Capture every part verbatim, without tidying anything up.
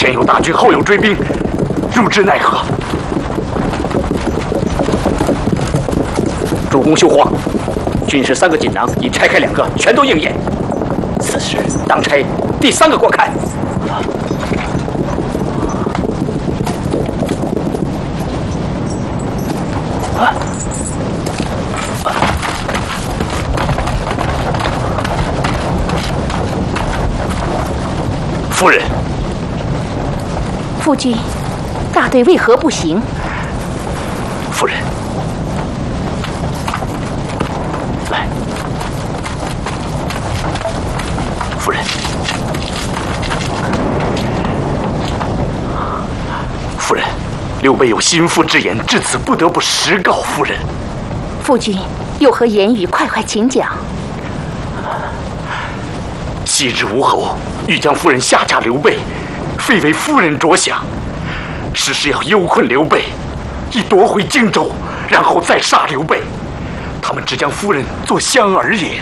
前有大军，后有追兵，入之奈何？主公休慌，军师三个锦囊已拆开两个，全都应验。此时当拆第三个观看。啊！夫人， 夫君，大队为何不行？ 夫人，来，夫人，夫人，刘备有心腹之言，至此不得不实告夫人。 夫君有何言语？快快请讲。 昔日吴侯欲将夫人下嫁刘备，非为夫人着想，实是要忧困刘备，以夺回荆州，然后再杀刘备。他们只将夫人做香儿也。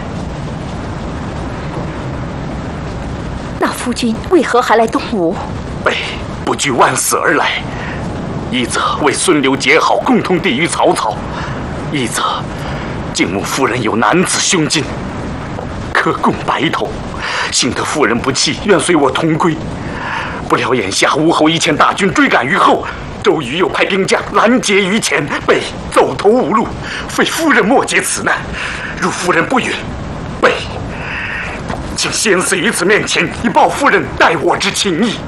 那夫君为何还来东吴？ 备不惧万死而来，一则为孙刘结好，共同抵御曹操；一则敬慕夫人有男子胸襟，可供白头。幸得夫人不弃，愿随我同归。不料眼下吴侯一牵大军追赶于后，周瑜又派兵将拦截于前，备走投无路，非夫人莫解此难。如夫人不允，备请先死于此面前，以报夫人待我之情谊。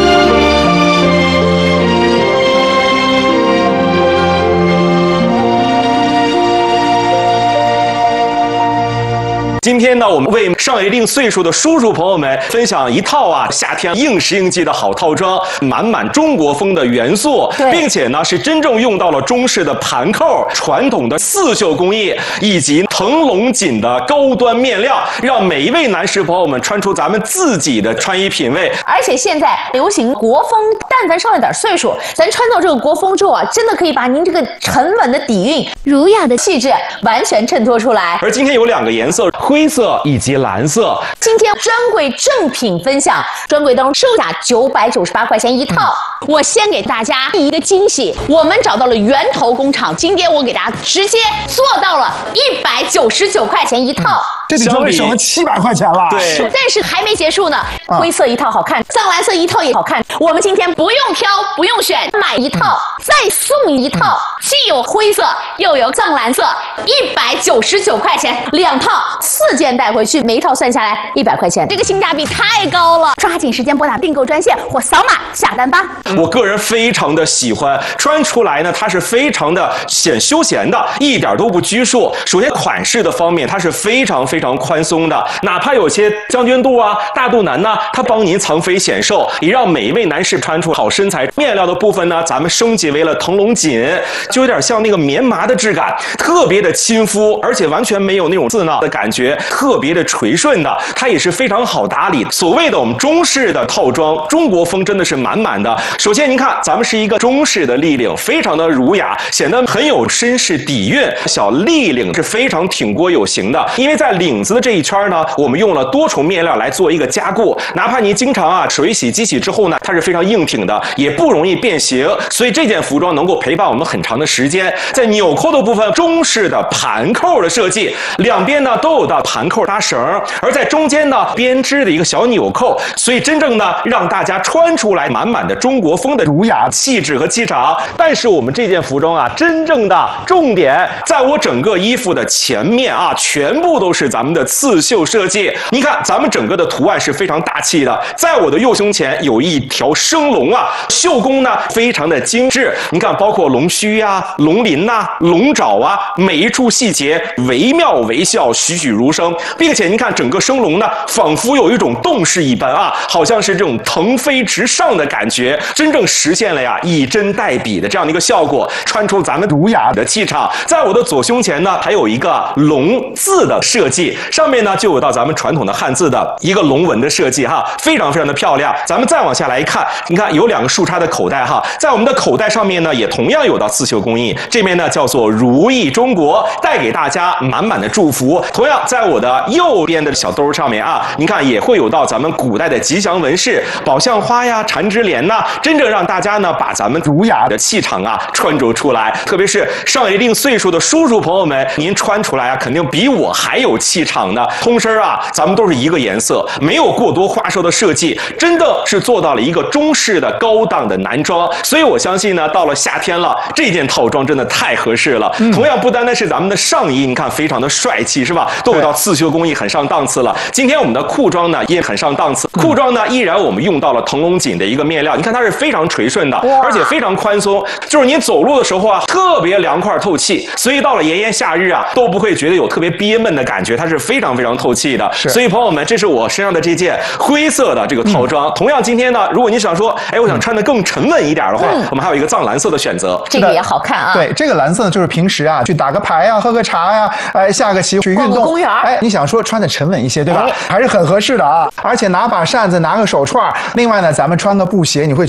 今天呢，我们为上一定岁数的叔叔朋友们分享一套啊夏天应时应季的好套装，满满中国风的元素，并且呢是真正用到了中式的盘扣、传统的刺绣工艺以及腾龙锦的高端面料，让每一位男士朋友们穿出咱们自己的穿衣品味。 而且现在流行国风，但凡上了点岁数，咱穿到这个国风之后啊，真的可以把您这个沉稳的底蕴、儒雅的气质完全衬托出来。 而今天有两个颜色。灰色以及蓝色。 今天专柜正品分享，专柜当中售价九百九十八块钱一套。嗯、我先给大家一个惊喜，我们找到了源头工厂，今天我给大家直接做到了一百九十九块钱一套。嗯这比专柜省了七百块钱了， 对， 但是还没结束呢。灰色一套好看，藏蓝色一套也好看。我们今天不用挑，不用选，买一套、嗯、再送一套，既有灰色又有藏蓝色，一百九十九块钱两套，四件带回去，每一套算下来一百块钱，这个性价比太高了。抓紧时间拨打订购专线或扫码下单吧。 我个人非常的喜欢，穿出来呢，它是非常的显休闲的，一点都不拘束。首先款式的方面，它是非常非常。非常宽松的，哪怕有些将军肚啊、大肚腩呐、啊，它帮您藏肥显瘦，也让每一位男士穿出好身材。面料的部分呢，咱们升级为了腾龙锦，就有点像那个棉麻的质感，特别的亲肤，而且完全没有那种刺挠的感觉，特别的垂顺的，它也是非常好打理。所谓的我们中式的套装，中国风真的是满满的。首先您看，咱们是一个中式的立领，非常的儒雅，显得很有绅士底蕴。小立领是非常挺锅有型的，因为在领领子的这一圈呢，我们用了多重面料来做一个加固，哪怕你经常啊水洗机洗之后呢，它是非常硬挺的，也不容易变形，所以这件服装能够陪伴我们很长的时间。在纽扣的部分，中式的盘扣的设计，两边呢都有的盘扣搭绳，而在中间呢编织的一个小纽扣，所以真正呢让大家穿出来满满的中国风的儒雅气质和气场。但是我们这件服装啊，真正的重点在我整个衣服的前面啊，全部都是咱们的刺绣设计。你看咱们整个的图案是非常大气的，在我的右胸前有一条生龙啊，绣工呢非常的精致，你看包括龙须呀、啊、龙鳞呐、啊、龙爪啊，每一处细节惟妙惟肖，栩栩如生，并且您看整个生龙呢仿佛有一种动势一般啊，好像是这种腾飞直上的感觉，真正实现了呀以真代笔的这样的一个效果，穿出咱们儒雅的气场。在我的左胸前呢还有一个龙字的设计，上面呢就有到咱们传统的汉字的一个龙纹的设计哈，非常非常的漂亮。咱们再往下来一看，你看有两个树杈的口袋哈，在我们的口袋上面呢也同样有到刺绣工艺，这边呢叫做如意中国，带给大家满满的祝福。同样在我的右边的小兜上面啊，您看也会有到咱们古代的的吉祥纹饰，宝相花呀、缠枝莲呐，真正让大家呢把咱们儒雅的气场啊穿着出来。特别是上了一定岁数的叔叔朋友们，您穿出来啊，肯定比我还有气场呢。通身啊，咱们都是一个颜色，没有过多花哨的设计，真的是做到了一个中式的高档的男装。所以我相信呢，到了夏天了，这件套装真的太合适了。嗯、同样，不单单是咱们的上衣，你看非常的帅气，是吧？都有到刺绣工艺很上档次了。今天我们的裤装呢也很上档次，裤装呢依然我们用到了腾龙锦的一个面料，你看它是非常垂顺的，而且非常宽松，就是您走路的时候啊特别凉快透气，所以到了炎炎夏日啊都不会觉得有特别憋闷的感觉，它是非常非常透气的。所以朋友们，这是我身上的这件灰色的这个套装。嗯、同样今天呢，如果你想说，哎，我想穿得更沉稳一点的话，嗯、我们还有一个藏蓝色的选择， 这个也好看啊。 对，这个蓝色呢，就是平时啊去打个牌呀、喝个茶呀、哎下个棋去运动， 公园， 哎，你想说穿的沉稳一些，对吧？哎、还是很合适的啊。而且拿把扇子，拿个手串，另外呢，咱们穿个布鞋，你会。